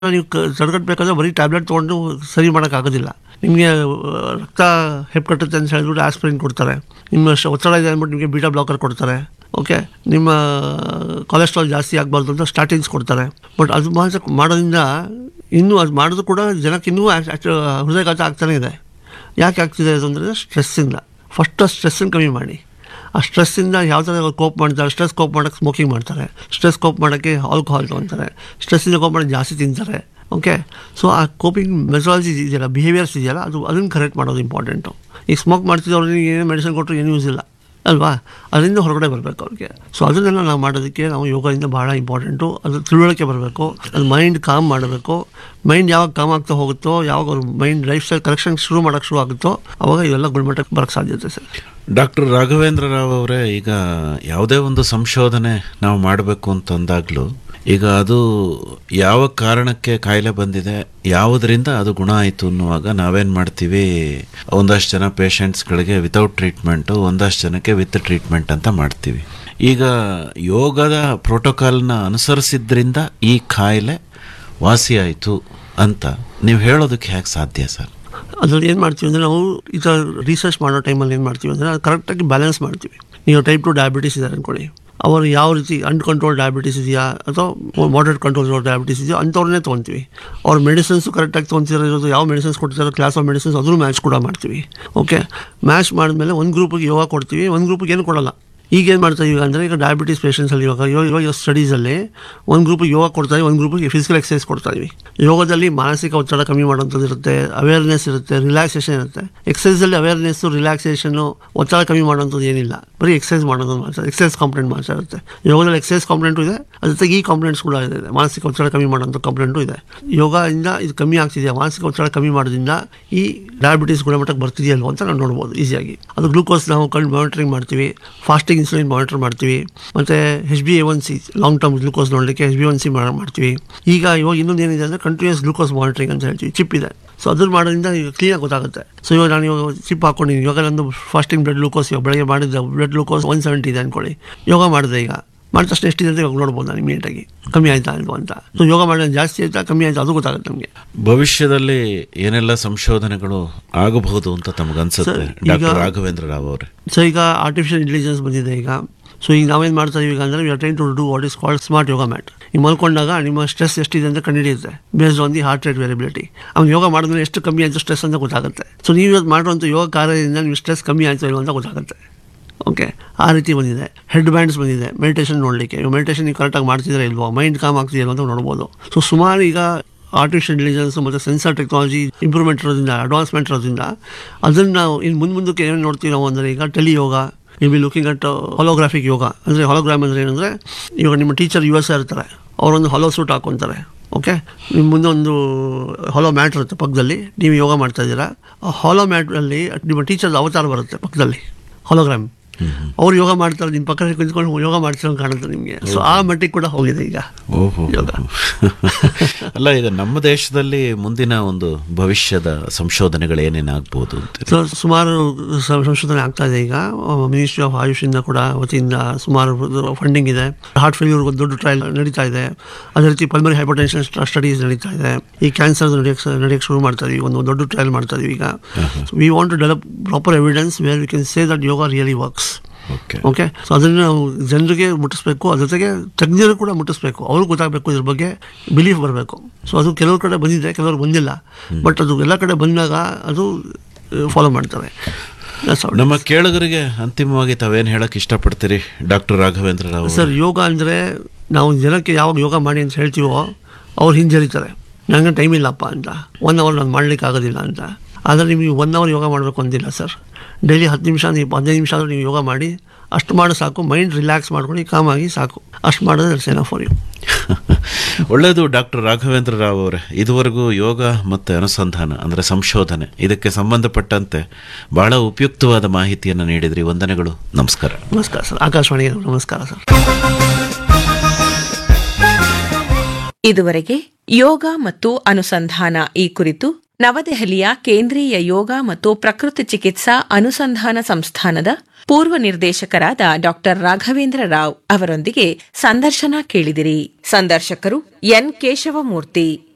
ನೀವು ತಡೆಗಟ್ಟಬೇಕಾದ್ರೆ ಬರೀ ಟ್ಯಾಬ್ಲೆಟ್ ತೊಗೊಂಡು ಸರಿ ಮಾಡೋಕ್ಕಾಗೋದಿಲ್ಲ. ನಿಮಗೆ ರಕ್ತ ಹೆಪ್ಪುಕಟ್ಟುತ್ತೆ ಅಂತ ಹೇಳಿಬಿಟ್ಟು ಆಸ್ಪಿರಿನ್ ಕೊಡ್ತಾರೆ. ನಿಮ್ಮ ಒತ್ತಡ ಇದೆ ಅಂದ್ಬಿಟ್ಟು ನಿಮಗೆ ಬೀಟಾ ಬ್ಲಾಕರ್ ಕೊಡ್ತಾರೆ. ಓಕೆ, ನಿಮ್ಮ ಕೊಲೆಸ್ಟ್ರಾಲ್ ಜಾಸ್ತಿ ಆಗಬಾರ್ದು ಅಂತ ಸ್ಟಾಟಿನ್ಸ್ ಕೊಡ್ತಾರೆ. ಬಟ್ ಅದು ಮಾತ್ರ ಮಾಡೋದ್ರಿಂದ ಇನ್ನೂ ಅದು ಮಾಡೋದು ಕೂಡ ಜನಕ್ಕೆ ಇನ್ನೂ ಹೃದಯಘಾತ ಆಗ್ತಾನೇ ಇದೆ. ಯಾಕೆ ಆಗ್ತಿದೆ ಅದು ಅಂದರೆ ಸ್ಟ್ರೆಸ್ಸಿಂದ. ಫಸ್ಟ್ ಸ್ಟ್ರೆಸ್ಸನ್ನು ಕಮ್ಮಿ ಮಾಡಿ. ಆ ಸ್ಟ್ರೆಸ್ಸಿಂದ ಯಾವ ಥರ ಕೋಪ್ ಮಾಡ್ತಾರೆ, ಸ್ಟ್ರೆಸ್ ಕೋಪ್ ಮಾಡೋಕ್ಕೆ ಸ್ಮೋಕಿಂಗ್ ಮಾಡ್ತಾರೆ, ಸ್ಟ್ರೆಸ್ ಕೋಪ್ ಮಾಡೋಕ್ಕೆ ಆಲ್ಕೋಹಾಲ್ ತೊಗೊತಾರೆ, ಸ್ಟ್ರೆಸ್ಸಿಂದ ಕೋಪ್ ಮಾಡೋಕ್ಕೆ ಜಾಸ್ತಿ ತಿಂತಾರೆ. ಓಕೆ, ಸೊ ಆ ಕೋಪಿಂಗ್ ಮೆಥಡಾಲಜಿ ಇದೆಯಲ್ಲ, ಬಿಹೇವಿಯರ್ಸ್ ಇದೆಯಲ್ಲ, ಅದನ್ನು ಕರೆಕ್ಟ್ ಮಾಡೋದು ಇಂಪಾರ್ಟೆಂಟು. ಈಗ ಸ್ಮೋಕ್ ಮಾಡ್ತಿದ್ದವ್ರಿಗೆ ಏನೇ ಮೆಡಿಸಿನ್ ಕೊಟ್ಟರು ಏನು ಯೂಸ್ ಇಲ್ಲ ಅಲ್ವಾ, ಅದರಿಂದ ಹೊರಗಡೆ ಬರಬೇಕು ಅವ್ರಿಗೆ. ಸೊ ಅದನ್ನೆಲ್ಲ ನಾವು ಮಾಡೋದಕ್ಕೆ ನಾವು ಯೋಗದಿಂದ ಭಾಳ ಇಂಪಾರ್ಟೆಂಟು. ಅದು ತಿಳುವಳಿಕೆ ಬರಬೇಕು, ಅದು ಮೈಂಡ್ ಕಾಮ್ ಮಾಡಬೇಕು. ಮೈಂಡ್ ಯಾವಾಗ ಕಾಮ್ ಆಗ್ತಾ ಹೋಗುತ್ತೋ, ಯಾವಾಗ ಅವ್ರ ಮೈಂಡ್ ಲೈಫ್ ಸ್ಟೈಲ್ ಕರೆಕ್ಷನ್ ಶುರು ಮಾಡೋಕ್ಕೆ ಶುರು ಆಗುತ್ತೋ, ಅವಾಗ ಇವೆಲ್ಲ ಗುಣಮಟ್ಟಕ್ಕೆ ಬರೋಕ್ಕೆ ಸಾಧ್ಯತೆ ಸರ್. ಡಾಕ್ಟರ್ ರಾಘವೇಂದ್ರ ರಾವ್ ಅವರೇ, ಈಗ ಯಾವುದೇ ಒಂದು ಸಂಶೋಧನೆ ನಾವು ಮಾಡಬೇಕು ಅಂತಂದಾಗಲೂ ಈಗ ಅದು ಯಾವ ಕಾರಣಕ್ಕೆ ಕಾಯಿಲೆ ಬಂದಿದೆ, ಯಾವುದರಿಂದ ಅದು ಗುಣ ಆಯಿತು ಅನ್ನುವಾಗ ನಾವೇನು ಮಾಡ್ತೀವಿ, ಒಂದಷ್ಟು ಜನ ಪೇಷಂಟ್ಸ್ಗಳಿಗೆ ವಿತೌಟ್ ಟ್ರೀಟ್ಮೆಂಟು, ಒಂದಷ್ಟು ಜನಕ್ಕೆ ವಿತ್ ಟ್ರೀಟ್ಮೆಂಟ್ ಅಂತ ಮಾಡ್ತೀವಿ. ಈಗ ಯೋಗದ ಪ್ರೋಟೋಕಾಲ್ನ ಅನುಸರಿಸಿದ್ರಿಂದ ಈ ಕಾಯಿಲೆ ವಾಸಿಯಾಯಿತು ಅಂತ ನೀವು ಹೇಳೋದಕ್ಕೆ ಹೇಗೆ ಸಾಧ್ಯ ಸರ್? ಅದ್ರಲ್ಲಿ ಏನು ಮಾಡ್ತೀವಿ ಅಂದರೆ, ನಾವು ಈ ಥರ ರಿಸರ್ಚ್ ಮಾಡೋ ಟೈಮಲ್ಲಿ ಏನು ಮಾಡ್ತೀವಿ ಅಂದರೆ, ಅದು ಕರೆಕ್ಟಾಗಿ ಬ್ಯಾಲೆನ್ಸ್ ಮಾಡ್ತೀವಿ. ನೀವು ಟೈಪ್ 2 ಡಯಾಬಿಟೀಸ್ ಇದ್ದಾರೆ ಅಂದ್ಕೊಳ್ಳಿ, ಅವರು ಯಾವ ರೀತಿ ಅನ್ಕಂಟ್ರೋಲ್ ಡಯಾಬಿಟೀಸ್ ಇದೆಯಾ ಅಥವಾ ಮಾಡರೇಟ್ ಕಂಟ್ರೋಲ್ ಡಯಾಬಿಟೀಸ್ ಇದೆಯೋ ಅಂಥವ್ರನ್ನೇ ತೊಗೊತೀವಿ. ಅವ್ರ ಮೆಡಿಸಿನ್ಸು ಕರೆಕ್ಟಾಗಿ ತೊಗೊತಿರೋದು, ಯಾವ ಮೆಡಿಸಿನ್ಸ್ ಕೊಡ್ತಿರೋ ಕ್ಲಾಸ್ ಆಫ್ ಮೆಡಿಸಿನ್ಸ್ ಅದನ್ನು ಮ್ಯಾಚ್ ಕೂಡ ಮಾಡ್ತೀವಿ. ಓಕೆ, ಮ್ಯಾಚ್ ಮಾಡಿದ್ಮೇಲೆ ಒಂದು ಗ್ರೂಪಿಗೆ ಯೋಗ ಕೊಡ್ತೀವಿ, ಒಂದು ಗ್ರೂಪಿಗೆ ಏನು ಕೊಡೋಲ್ಲ. ಈಗೇನು ಮಾಡ್ತಾ ಇವಾಗ ಅಂದರೆ, ಈಗ ಡಯಾಬಿಟೀಸ್ ಪೇಷಂಟ್ಸಲ್ಲಿ ಇವಾಗ ಸ್ಟಡೀಸಲ್ಲಿ ಒಂದು ಗ್ರೂಪಿಗೆ ಯೋಗ ಕೊಡ್ತಾಯಿವಿ, ಒಂದು ಗ್ರೂಪಿಗೆ ಫಿಸಿಕಲ್ ಎಕ್ಸಸೈಸ್ ಕೊಡ್ತಾಯಿವಿ. ಯೋಗದಲ್ಲಿ ಮಾನಸಿಕ ಒತ್ತಡ ಕಮ್ಮಿ ಮಾಡೋಂಥದ್ದು ಇರುತ್ತೆ, ಅವೇರ್ನೆಸ್ ಇರುತ್ತೆ, ರಿಲ್ಯಾಕ್ಸೇಷನ್ ಇರುತ್ತೆ. ಎಕ್ಸಸೈಸಲ್ಲಿ ಅವೇರ್ನೆಸ್ಸು, ರಿಲ್ಯಾಕ್ಸೇಷನು, ಒತ್ತಡ ಕಮ್ಮಿ ಮಾಡೋಂಥದ್ದು ಏನಿಲ್ಲ, ಬರೀ ಎಕ್ಸಸೈಸ್ ಮಾಡೋದು ಮಾತ್ರ, ಎಕ್ಸಸೈಸ್ ಕಾಂಪೊನೆಂಟ್ ಮಾತ್ರ ಇರುತ್ತೆ. ಯೋಗದಲ್ಲಿ ಎಕ್ಸಸೈಸ್ ಕಾಂಪೊನೆಂಟು ಇದೆ, ಅದ್ರ ಜೊತೆಗೆ ಈ ಕಾಂಪೊನೆಂಟ್ಸ್ ಕೂಡ ಇದೆ, ಮಾನಸಿಕ ಒತ್ತಡ ಕಮ್ಮಿ ಮಾಡೋಂಥ ಕಾಂಪೊನೆಂಟು ಇದೆ. ಯೋಗದಿಂದ ಇದು ಕಮ್ಮಿ ಆಗ್ತಿದೆಯಾ, ಮಾನಸಿಕ ಒತ್ತಡ ಕಮ್ಮಿ ಮಾಡೋದ್ರಿಂದ ಈ ಡಯಾಬಿಟೀಸ್ ಗುಣಮಟ್ಟಕ್ಕೆ ಬರ್ತಿದೆಯಲ್ವ ಅಂತ ನಾವು ನೋಡ್ಬೋದು ಈಸಿಯಾಗಿ. ಅದು ಗ್ಲೂಕೋಸ್ ನಾವು ಮಾನಿಟರಿಂಗ್ ಮಾಡ್ತೀವಿ, ಫಾಸ್ಟಿಂಗ್ ಇನ್ಸುಲಿನ್ ಮಾನಿಟರ್ ಮಾಡ್ತೀವಿ, ಮತ್ತು HbA1c ಲಾಂಗ್ ಟರ್ಮ್ ಗ್ಲೂಕೋಸ್ ನೋಡಲಿಕ್ಕೆ HbA1c ಮಾಡ್ತೀವಿ. ಇವಾಗ ಇನ್ನೊಂದು ಏನಿದೆ ಅಂದರೆ ಕಂಟಿನ್ಯೂಸ್ ಗ್ಲೂಕೋಸ್ ಮಾನಿಟರಿಂಗ್ ಅಂತ ಹೇಳ್ತೀವಿ, ಚಿಪ್ ಇದೆ. ಸೊ ಅದನ್ನು ಮಾಡೋದ್ರಿಂದ ಈಗ ಕ್ಲೀನಾಗಿ ಗೊತ್ತಾಗುತ್ತೆ. ಸೊ ಇವಾಗ ನಾನು ಇವಾಗ ಚಿಪ್ ಹಾಕ್ಕೊಂಡಿದ್ದೀನಿ, ಇವಾಗ ನಂದು ಫಾಸ್ಟಿಂಗ್ ಬ್ಲಡ್ ಗ್ಲೂಕೋಸ್ ಇವಾಗ ಬೆಳಗ್ಗೆ ಮಾಡಿದ್ದೆ, ಬ್ಲಡ್ ಗ್ಲೂಕೋಸ್ 170 ಇದೆ ಅಂದ್ಕೊಳ್ಳಿ. ಯೋಗ ಮಾಡಿದೆ, ಈಗ ಮಾಡಿದ ತಕ್ಷಣ ಎಷ್ಟಿದೆ ಅಂತ ಇವಾಗ ನೋಡ್ಬೋದು ನಾನು ಇಮಿಡಿಯೇಟಾಗಿ, ಕಮ್ಮಿ ಆಯ್ತಾ ಅಲ್ವ ಅಂತ. ಸೊ ಯೋಗ ಮಾಡಿದ್ರೆ ಜಾಸ್ತಿ ಆಯ್ತಾ ಕಮ್ಮಿ ಆಯ್ತಾ ಅದು ಗೊತ್ತಾಗುತ್ತೆ ನಮಗೆ. ಭವಿಷ್ಯದಲ್ಲಿ ಏನೆಲ್ಲ ಸಂಶೋಧನೆಗಳು ಆಗಬಹುದು ಅಂತ ತಮಗನ್ಸುತ್ತೆ ಡಾಕ್ಟರ್ ರಾಘವೇಂದ್ರ ರಾವ್ ಅವರೇ? ಸೊ ಈಗ ಆರ್ಟಿಫಿಷಿಯಲ್ ಇಂಟೆಲಿಜೆನ್ಸ್ ಬಂದಿದೆ ಈಗ. ಸೊ ಈಗ ನಾವೇನು ಮಾಡ್ತಾ ಇದೀವಿ ಈಗ ಅಂದರೆ, we are train to do what is called smart yoga mat. ನೀವು ಮಲ್ಕೊಂಡಾಗ ನಿಮ್ಮ ಸ್ಟ್ರೆಸ್ ಎಷ್ಟಿದೆ ಅಂತ ಕಂಡುಹಿಡಿಯುತ್ತೆ based on the heart rate variability. ಅವ್ನು ಯೋಗ ಮಾಡಿದ್ಮೇಲೆ ಎಷ್ಟು ಕಮ್ಮಿ ಆಯಿತು ಸ್ಟ್ರೆಸ್ ಅಂತ ಗೊತ್ತಾಗುತ್ತೆ. ಸೊ ನೀವು ಇವತ್ತು ಮಾಡುವಂಥ ಯೋಗ ಕಾರ್ಯದಿಂದ ನೀವು ಸ್ಟ್ರೆಸ್ ಕಮ್ಮಿ ಆಯಿತು ಇಲ್ವ ಅಂತ ಗೊತ್ತಾಗುತ್ತೆ. ಓಕೆ, ಆ ರೀತಿ ಬಂದಿದೆ. ಹೆಡ್ ಬ್ಯಾಂಡ್ಸ್ ಬಂದಿದೆ ಮೆಡಿಟೇಷನ್ ನೋಡಲಿಕ್ಕೆ. ಮೆಡಿಟೇಷನ್ ನೀವು ಕರೆಕ್ಟಾಗಿ ಮಾಡ್ತಿದ್ರೆ ಇಲ್ವೋ, ಮೈಂಡ್ ಕಾಮ್ ಆಗ್ತಿದೆಯಲ್ವ ಅಂತ ನೋಡ್ಬೋದು. ಸೊ ಸುಮಾರು ಈಗ ಆರ್ಟಿಫಿಷಿಯಲ್ ಇಂಟೆಲಿಜೆನ್ಸ್ ಮತ್ತು ಸೆನ್ಸರ್ ಟೆಕ್ನಾಲಜಿ ಇಂಪ್ರೂವ್ಮೆಂಟ್ ಇರೋದ್ರಿಂದ, ಅಡ್ವಾನ್ಸ್ಮೆಂಟ್ ಇರೋದ್ರಿಂದ, ಅದನ್ನು ನಾವು ಇನ್ನು ಮುಂದಕ್ಕೆ ಏನು ನೋಡ್ತೀವಿ ನಾವು ಅಂದರೆ, ಈಗ tele yoga, will be looking at ಹೊಲೋಗ್ರಾಫಿಕ್ ಯೋಗ. ಅಂದರೆ ಹೊಲೋಗ್ರಾಮ್ ಅಂದರೆ ಏನಂದರೆ, ಇವಾಗ ನಿಮ್ಮ ಟೀಚರ್ US ಇರ್ತಾರೆ, ಅವರೊಂದು ಹೊಲೋ ಸೂಟ್ ಹಾಕ್ಕೊತಾರೆ. ಓಕೆ, ನಿಮ್ಮ ಮುಂದೆ ಒಂದು ಹೊಲೋ ಮ್ಯಾಟ್ ಇರುತ್ತೆ ಪಕ್ಕದಲ್ಲಿ, ನೀವು ಯೋಗ ಮಾಡ್ತಾ ಇದ್ದೀರಾ, ಆ ಹೊಲೋ ಮ್ಯಾಟಲ್ಲಿ ನಿಮ್ಮ ಟೀಚರ್ದು ಅವತಾರ ಬರುತ್ತೆ ಪಕ್ಕದಲ್ಲಿ, ಹೊಲೋಗ್ರಾಮ್. ಅವ್ರು ಯೋಗ ಮಾಡ್ತಾರೆ, ನಿಮ್ಮ ಪಕ್ಕದಲ್ಲಿ ಕುಂತ್ಕೊಂಡು ಯೋಗ ಮಾಡ್ತಿರೋ ಕಾಣುತ್ತೆ ನಿಮಗೆ. ಸೊ ಆ ಮಟ್ಟಿಗೆ ಕೂಡ ಹೋಗಿದೆ ಈಗ ಯೋಗ. ಅಲ್ಲ, ಈಗ ನಮ್ಮ ದೇಶದಲ್ಲಿ ಮುಂದಿನ ಒಂದು ಭವಿಷ್ಯದ ಸಂಶೋಧನೆಗಳು ಏನೇನಾಗ್ಬೋದು ಅಂತ? ಸೊ ಸುಮಾರು ಸಂಶೋಧನೆ ಆಗ್ತಾ ಇದೆ ಈಗ. ಮಿನಿಸ್ಟ್ರಿ ಆಫ್ ಆಯುಷಿಂದ ಕೂಡ ವತಿಯಿಂದ ಸುಮಾರು ಫಂಡಿಂಗ್ ಇದೆ. ಹಾರ್ಟ್ ಫೇಲ್ಯೂರ್ ಒಂದು ದೊಡ್ಡ ಟ್ರಯಲ್ ನಡೀತಾ ಇದೆ. ಅದೇ ರೀತಿ ಪಲ್ಮರಿ ಹೈಪರ್ಟೆನ್ಷನ್ ಸ್ಟಡೀಸ್ ನಡೀತಾ ಇದೆ. ಈ ಕ್ಯಾನ್ಸರ್ ನಡೆಯಕ್ಕೆ ಶುರು ಮಾಡ್ತಾ ಇದೀವಿ, ಒಂದು ದೊಡ್ಡ ಟ್ರಯಲ್ ಮಾಡ್ತಾ ಇದೀವಿ ಈಗ. We want to develop proper evidence where we can say that yoga really works. Okay, so ಅದನ್ನು ನಾವು ಜನರಿಗೆ ಮುಟ್ಟಿಸ್ಬೇಕು, ಅದ್ರ ಜೊತೆಗೆ ತಜ್ಞರು ಕೂಡ ಮುಟ್ಟಿಸ್ಬೇಕು, ಅವ್ರಿಗೆ ಗೊತ್ತಾಗಬೇಕು, ಇದ್ರ ಬಗ್ಗೆ ಬಿಲೀಫ್ ಬರಬೇಕು. ಸೊ ಅದು ಕೆಲವ್ರ ಕಡೆ ಬಂದಿದೆ, ಕೆಲವ್ರು ಬಂದಿಲ್ಲ. ಬಟ್ ಅದು ಎಲ್ಲ ಕಡೆ ಬಂದಾಗ ಅದು ಫಾಲೋ ಮಾಡ್ತಾರೆ. ನಮ್ಮ ಕೇಳುಗರಿಗೆ ಅಂತಿಮವಾಗಿ ತಾವೇನು ಹೇಳಕ್ಕೆ ಇಷ್ಟಪಡ್ತೀರಿ ಡಾಕ್ಟರ್ ರಾಘವೇಂದ್ರ ರಾವ್? ಸರ್, ಯೋಗ ಅಂದರೆ ನಾವು ಜನಕ್ಕೆ ಯಾವಾಗ ಯೋಗ ಮಾಡಿ ಅಂತ ಹೇಳ್ತೀವೋ ಅವ್ರು ಹಿಂಜರಿತಾರೆ, ನನಗೆ ಟೈಮ್ ಇಲ್ಲಪ್ಪ ಅಂತ, 1 hour ನಾನು ಮಾಡಲಿಕ್ಕೆ ಆಗೋದಿಲ್ಲ ಅಂತ. ಆದರೆ ನಿಮಗೆ 1 hour ಯೋಗ ಮಾಡಬೇಕು ಅಂತಿಲ್ಲ ಸರ್. ಡೈಲಿ 10 ನಿಮಿಷ, 15 ನಿಮಿಷ ಆದರೂ ನೀವು ಯೋಗ ಮಾಡಿ, ಅಷ್ಟು ಮಾಡಿ ಸಾಕು. ಮೈಂಡ್ ರಿಲ್ಯಾಕ್ಸ್ ಮಾಡ್ಕೊಂಡು ಕಾಮಾಗಿ ಸಾಕು, ಅಷ್ಟು ಮಾಡಿದ್ರೆ ಇಟ್ಸ್ ಎನಫ್ ಫಾರ್ ಯು. ಒಳ್ಳೆಯದು ಡಾಕ್ಟರ್ ರಾಘವೇಂದ್ರ ರಾವ್ ಅವರೇ, ಇದುವರೆಗೂ ಯೋಗ ಮತ್ತು ಅನುಸಂಧಾನ ಅಂದರೆ ಸಂಶೋಧನೆ ಇದಕ್ಕೆ ಸಂಬಂಧಪಟ್ಟಂತೆ ಬಹಳ ಉಪಯುಕ್ತವಾದ ಮಾಹಿತಿಯನ್ನು ನೀಡಿದ್ರಿ. ವಂದನೆಗಳು, ನಮಸ್ಕಾರ. ನಮಸ್ಕಾರ ಸರ್, ಆಕಾಶವಾಣಿಗೆ ನಮಸ್ಕಾರ ಸರ್. ಇದುವರೆಗೆ ಯೋಗ ಮತ್ತು ಅನುಸಂಧಾನ ಈ ಕುರಿತು ನವದೆಹಲಿಯ ಕೇಂದ್ರೀಯ ಯೋಗ ಮತ್ತು ಪ್ರಕೃತಿ ಚಿಕಿತ್ಸಾ ಅನುಸಂಧಾನ ಸಂಸ್ಥಾನದ ಪೂರ್ವ ನಿರ್ದೇಶಕರಾದ ಡಾಕ್ಟರ್ ರಾಘವೇಂದ್ರ ರಾವ್ ಅವರೊಂದಿಗೆ ಸಂದರ್ಶನ ಕೇಳಿದಿರಿ. ಸಂದರ್ಶಕರು ಎನ್ ಕೇಶವಮೂರ್ತಿ.